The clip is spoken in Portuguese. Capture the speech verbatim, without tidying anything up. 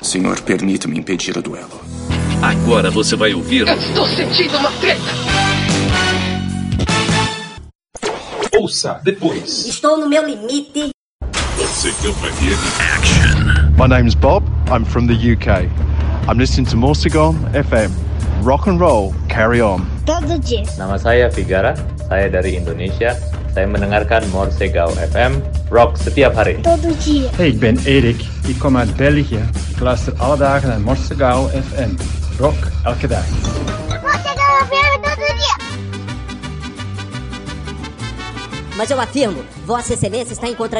Senhor, permita-me impedir o duelo. Agora você vai ouvir... Eu estou sentindo uma treta! Ouça depois. Estou no meu limite. Você Campo F M Action. My name's Bob. I'm from the U K. I'm listening to Morsegon F M. Rock and roll, carry on. Todo dia. Nama saya Figara. Saya dari Indonesia. Saya mendengarkan Morsegau F M. Rock setiap hari. Todo dia. Hey, ik ben Erik. Ik kom uit België. Ik luister alle dagen naar Morsegau F M. Rock elke dag. Morsegau F M todo dia. Mas eu afirmo, Vossa Excelência está em contra